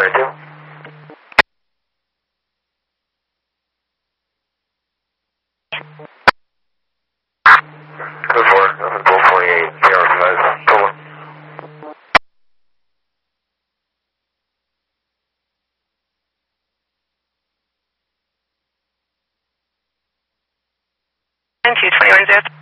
192. Good for it. I'm in 1248. PR 5. Come on. And 221 0.